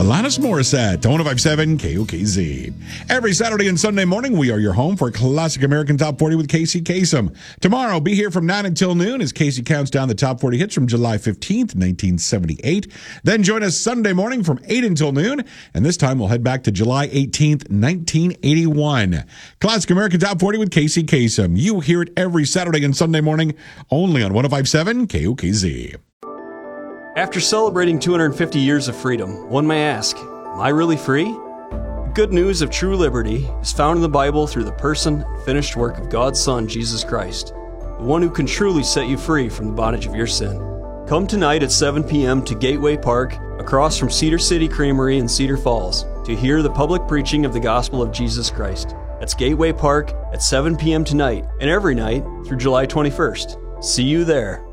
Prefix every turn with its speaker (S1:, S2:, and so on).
S1: Alanis Morissette, 105.7 KOKZ. Every Saturday and Sunday morning, we are your home for Classic American Top 40 with Casey Kasem. Tomorrow, be here from 9 until noon as Casey counts down the top 40 hits from July 15th, 1978. Then join us Sunday morning from 8 until noon, and this time we'll head back to July 18th, 1981. Classic American Top 40 with Casey Kasem. You hear it every Saturday and Sunday morning, only on 105.7 KOKZ.
S2: After celebrating 250 years of freedom, one may ask, am I really free? The good news of true liberty is found in the Bible through the person and finished work of God's Son, Jesus Christ, the one who can truly set you free from the bondage of your sin. Come tonight at 7 p.m. to Gateway Park, across from Cedar City Creamery in Cedar Falls, to hear the public preaching of the gospel of Jesus Christ. That's Gateway Park at 7 p.m. tonight and every night through July 21st. See you there.